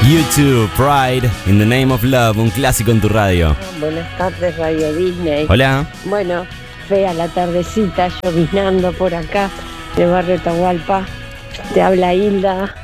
YouTube, Pride, in the Name of Love, un clásico en tu radio. Buenas tardes, Radio Disney. Hola. Bueno, fea la tardecita, lloviznando por acá, de Barrio Atahualpa. Te habla Hilda.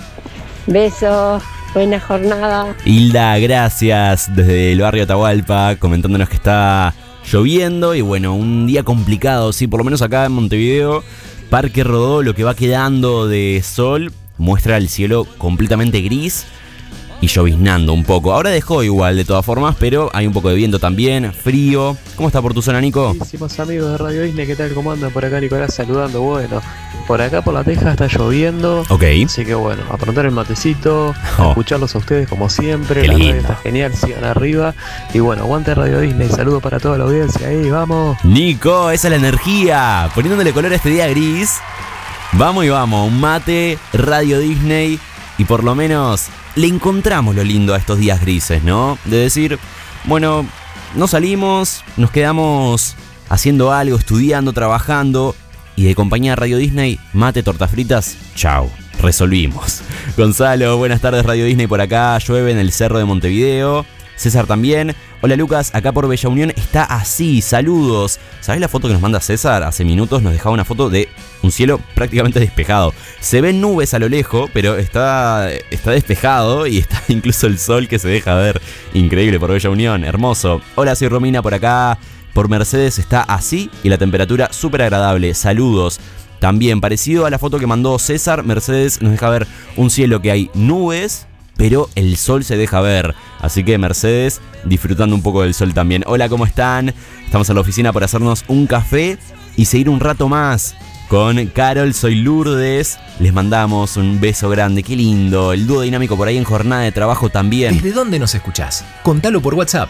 Besos, buena jornada. Hilda, gracias, desde el barrio Atahualpa, comentándonos que está lloviendo y bueno, un día complicado, sí, por lo menos acá en Montevideo. Parque Rodó, lo que va quedando de sol, muestra el cielo completamente gris y lloviznando un poco. Ahora dejó igual de todas formas, pero hay un poco de viento también, frío. ¿Cómo está por tu zona, Nico? Buenísimos amigos de Radio Disney, ¿qué tal? ¿Cómo andan? Por acá Nicolás saludando. Bueno, por acá por La Teja está lloviendo. Ok. Así que bueno, a aprontar el matecito, Oh. a escucharlos a ustedes como siempre. Qué La radio lindo. está genial, sigan arriba. Y bueno, aguante Radio Disney, saludo para toda la audiencia ahí, vamos. Nico, esa es la energía, poniéndole color a este día gris. Vamos y vamos, un mate, Radio Disney y por lo menos le encontramos lo lindo a estos días grises, ¿no? De decir, bueno, no salimos, nos quedamos haciendo algo, estudiando, trabajando y de compañía de Radio Disney, mate, tortas fritas, chau, resolvimos. Gonzalo, buenas tardes, Radio Disney por acá, llueve en el cerro de Montevideo. César también. Hola Lucas, acá por Bella Unión está así, saludos. ¿Sabés la foto que nos manda César? Hace minutos nos dejaba una foto de un cielo prácticamente despejado. Se ven nubes a lo lejos, pero está despejado y está incluso el sol que se deja ver. Increíble por Bella Unión, hermoso. Hola, soy Romina por acá. Por Mercedes está así y la temperatura súper agradable. Saludos. También parecido a la foto que mandó César, Mercedes nos deja ver un cielo que hay nubes, pero el sol se deja ver. Así que Mercedes disfrutando un poco del sol también. Hola, ¿cómo están? Estamos en la oficina para hacernos un café y seguir un rato más con Carol, soy Lourdes. Les mandamos un beso grande, qué lindo. El dúo dinámico por ahí en jornada de trabajo también. ¿Desde dónde nos escuchás? Contalo por WhatsApp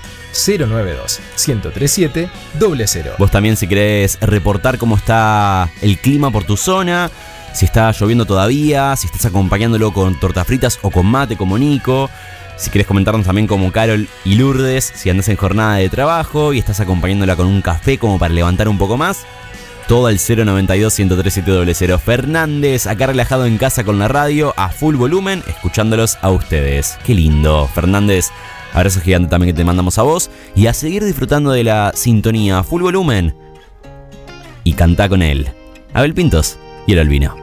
092-1037-0. Vos también si querés reportar cómo está el clima por tu zona, si está lloviendo todavía, si estás acompañándolo con tortas fritas o con mate como Nico. Si querés comentarnos también como Carol y Lourdes, si andás en jornada de trabajo y estás acompañándola con un café como para levantar un poco más. Todo al 092-1037-0. Fernández, acá relajado en casa con la radio, a full volumen, escuchándolos a ustedes. Qué lindo, Fernández. Abrazo gigante también que te mandamos a vos. Y a seguir disfrutando de la sintonía a full volumen. Y cantá con él. Abel Pintos y el Albino.